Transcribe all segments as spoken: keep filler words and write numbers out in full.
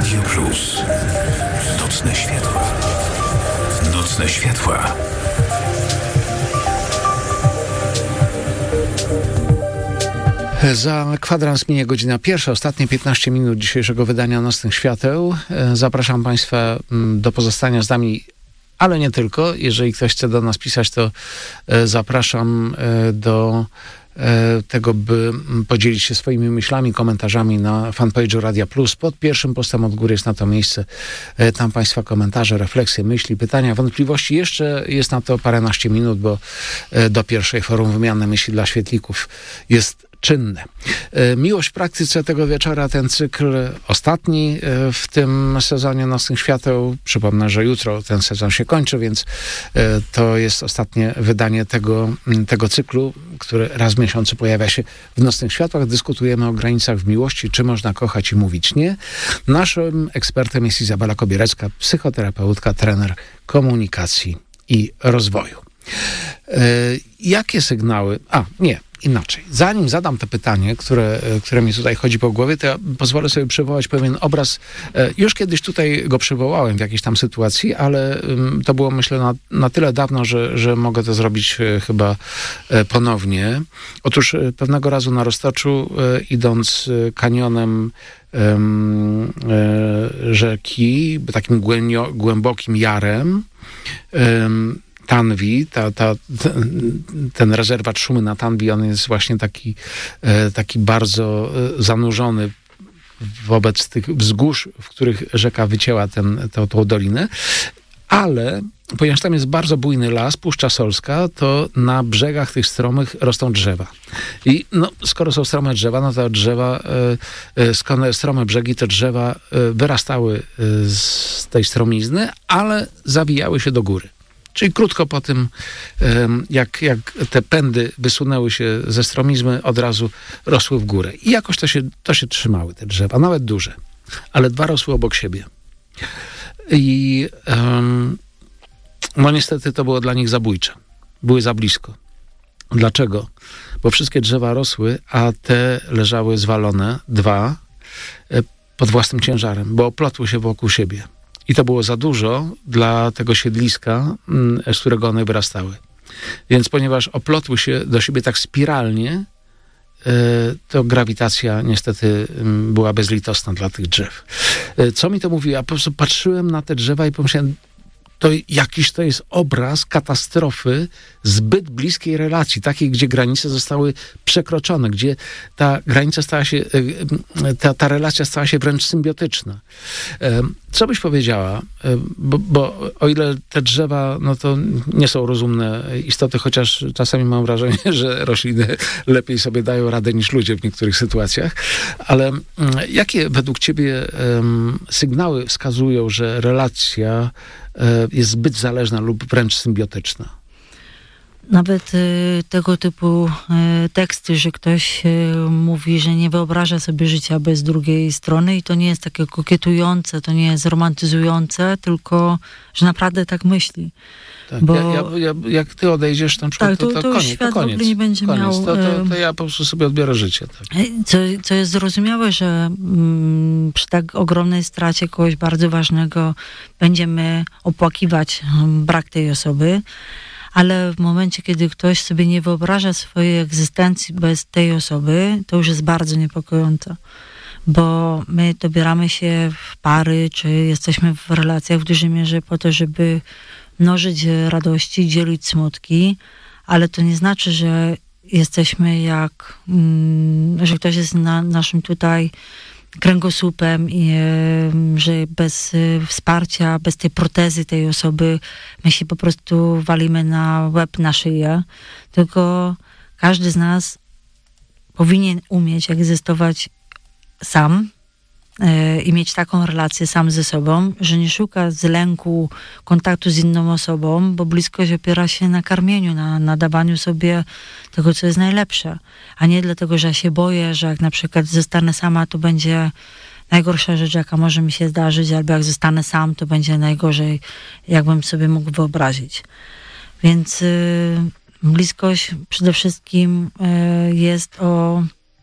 Radio Plus. Nocne światła. Nocne światła. Za kwadrans minie godzina pierwsza, ostatnie piętnaście minut dzisiejszego wydania Nocnych Świateł. Zapraszam Państwa do pozostania z nami, ale nie tylko. Jeżeli ktoś chce do nas pisać, to zapraszam do tego, by podzielić się swoimi myślami, komentarzami na fanpage'u Radia Plus. Pod pierwszym postem od góry jest na to miejsce. Tam Państwa komentarze, refleksje, myśli, pytania, wątpliwości. Jeszcze jest na to paręnaście minut, bo do pierwszej forum Wymiany Myśli dla Świetlików jest czynne. Miłość w praktyce tego wieczora, ten cykl ostatni w tym sezonie Nocnych Świateł. Przypomnę, że jutro ten sezon się kończy, więc to jest ostatnie wydanie tego, tego cyklu, który raz w miesiącu pojawia się w Nocnych Światłach. Dyskutujemy o granicach w miłości, czy można kochać i mówić nie. Naszym ekspertem jest Izabela Kobierecka, psychoterapeutka, trener komunikacji i rozwoju. Jakie sygnały... A, nie. Inaczej. Zanim zadam to pytanie, które, które mi tutaj chodzi po głowie, to ja pozwolę sobie przywołać pewien obraz. Już kiedyś tutaj go przywołałem w jakiejś tam sytuacji, ale to było, myślę, na, na tyle dawno, że, że mogę to zrobić chyba ponownie. Otóż pewnego razu na Roztoczu, idąc kanionem rzeki, takim głębokim jarem, Tanwi, ta, ta, ten rezerwat Szumy na Tanwi, on jest właśnie taki, taki bardzo zanurzony wobec tych wzgórz, w których rzeka wycięła ten, tą, tą dolinę, ale ponieważ tam jest bardzo bujny las, Puszcza Solska, to na brzegach tych stromych rosną drzewa. I no, skoro są strome drzewa, no to drzewa, skoro strome brzegi, to drzewa wyrastały z tej stromizny, ale zawijały się do góry. Czyli krótko po tym, jak, jak te pędy wysunęły się ze stromizmy, od razu rosły w górę. I jakoś to się, to się trzymały, te drzewa, nawet duże. Ale dwa rosły obok siebie. I um, no niestety to było dla nich zabójcze. Były za blisko. Dlaczego? Bo wszystkie drzewa rosły, a te leżały zwalone, dwa, pod własnym ciężarem, bo oplotły się wokół siebie. I to było za dużo dla tego siedliska, z którego one wyrastały. Więc ponieważ oplotły się do siebie tak spiralnie, to grawitacja niestety była bezlitosna dla tych drzew. Co mi to mówi? Ja po prostu patrzyłem na te drzewa i pomyślałem, to jakiś to jest obraz katastrofy zbyt bliskiej relacji, takiej, gdzie granice zostały przekroczone, gdzie ta granica stała się, ta, ta relacja stała się wręcz symbiotyczna. Co byś powiedziała? Bo, bo o ile te drzewa, no to nie są rozumne istoty, chociaż czasami mam wrażenie, że rośliny lepiej sobie dają radę niż ludzie w niektórych sytuacjach, ale jakie według ciebie sygnały wskazują, że relacja jest zbyt zależna lub wręcz symbiotyczna? Nawet y, tego typu y, teksty, że ktoś y, mówi, że nie wyobraża sobie życia bez drugiej strony i to nie jest takie kokietujące, to nie jest romantyzujące, tylko że naprawdę tak myśli. Tak, bo, ja, ja, ja, jak ty odejdziesz na przykład, tak, to, to, to, to koniec. Świat to koniec, w ogóle nie będzie koniec. miał... To, to, to ja po prostu sobie odbiorę życie. Tak. Co, co jest zrozumiałe, że mm, przy tak ogromnej stracie kogoś bardzo ważnego będziemy opłakiwać brak tej osoby, ale w momencie, kiedy ktoś sobie nie wyobraża swojej egzystencji bez tej osoby, to już jest bardzo niepokojące. Bo my dobieramy się w pary, czy jesteśmy w relacjach w dużej mierze po to, żeby mnożyć radości, dzielić smutki, ale to nie znaczy, że jesteśmy jak, mm, że ktoś jest na naszym tutaj kręgosłupem i że bez wsparcia, bez tej protezy tej osoby my się po prostu walimy na łeb, na szyję. Tylko każdy z nas powinien umieć egzystować sam yy, i mieć taką relację sam ze sobą, że nie szuka z lęku kontaktu z inną osobą, bo bliskość opiera się na karmieniu, na, na dawaniu sobie tego, co jest najlepsze, a nie dlatego, że ja się boję, że jak na przykład zostanę sama, to będzie najgorsza rzecz, jaka może mi się zdarzyć, albo jak zostanę sam, to będzie najgorzej, jakbym sobie mógł wyobrazić. Więc yy, bliskość przede wszystkim yy, jest o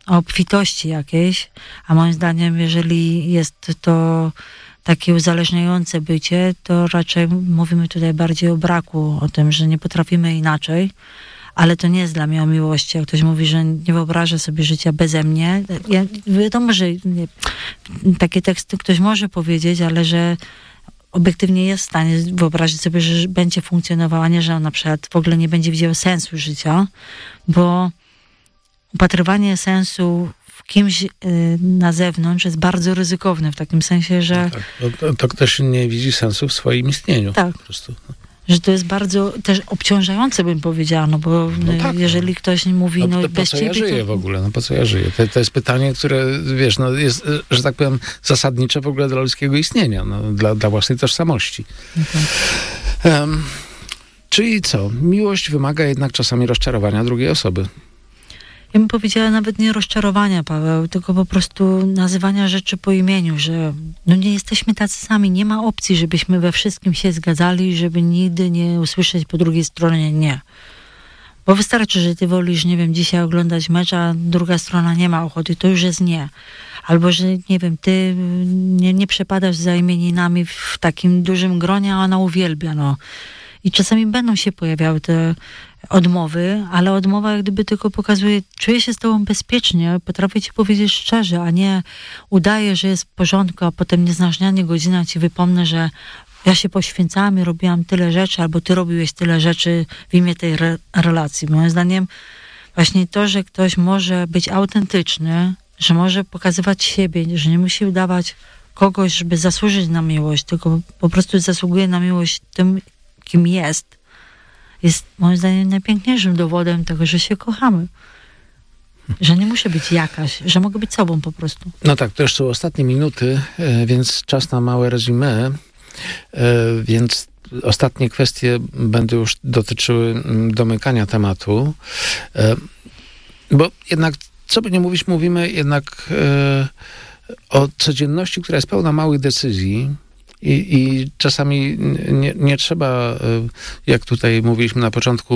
o obfitości jakiejś, a moim zdaniem, jeżeli jest to takie uzależniające bycie, to raczej mówimy tutaj bardziej o braku, o tym, że nie potrafimy inaczej, ale to nie jest dla mnie o miłości. Jak ktoś mówi, że nie wyobraża sobie życia beze mnie, ja, wiadomo, że nie, takie teksty ktoś może powiedzieć, ale że obiektywnie jest w stanie wyobrazić sobie, że będzie funkcjonowała, a nie, że on na przykład w ogóle nie będzie widział sensu życia, bo upatrywanie sensu w kimś y, na zewnątrz jest bardzo ryzykowne, w takim sensie, że... No tak, to, to ktoś nie widzi sensu w swoim istnieniu. Tak. Po prostu. Że to jest bardzo też obciążające, bym powiedziała, no bo no tak, jeżeli no. ktoś mówi, no, no to bez po co ciebie... ja żyję to... w ogóle? No po co ja żyję? To, to jest pytanie, które, wiesz, no jest, że tak powiem, zasadnicze w ogóle dla ludzkiego istnienia, no, dla, dla własnej tożsamości. Okay. Um, czyli co? Miłość wymaga jednak czasami rozczarowania drugiej osoby. Ja bym powiedziała nawet nie rozczarowania, Paweł, tylko po prostu nazywania rzeczy po imieniu, że no nie jesteśmy tacy sami, nie ma opcji, żebyśmy we wszystkim się zgadzali, żeby nigdy nie usłyszeć po drugiej stronie nie. Bo wystarczy, że ty wolisz, nie wiem, dzisiaj oglądać mecz, a druga strona nie ma ochoty, to już jest nie. Albo, że nie wiem, ty nie, nie przepadasz za imieninami w takim dużym gronie, a ona uwielbia, no. I czasami będą się pojawiały te odmowy, ale odmowa jak gdyby tylko pokazuje, czuję się z tobą bezpiecznie, potrafię ci powiedzieć szczerze, a nie udaję, że jest w porządku, a potem nieznacznie godzina ci wypomnę, że ja się poświęcałam i robiłam tyle rzeczy, albo ty robiłeś tyle rzeczy w imię tej re- relacji. Moim zdaniem właśnie to, że ktoś może być autentyczny, że może pokazywać siebie, że nie musi udawać kogoś, żeby zasłużyć na miłość, tylko po prostu zasługuje na miłość tym, kim jest, jest moim zdaniem najpiękniejszym dowodem tego, że się kochamy. Że nie muszę być jakaś, że mogę być sobą po prostu. No tak, to już są ostatnie minuty, więc czas na małe resume. Więc ostatnie kwestie będą już dotyczyły domykania tematu. Bo jednak, co by nie mówić, mówimy jednak o codzienności, która jest pełna małych decyzji. I, i czasami nie, nie trzeba, jak tutaj mówiliśmy na początku,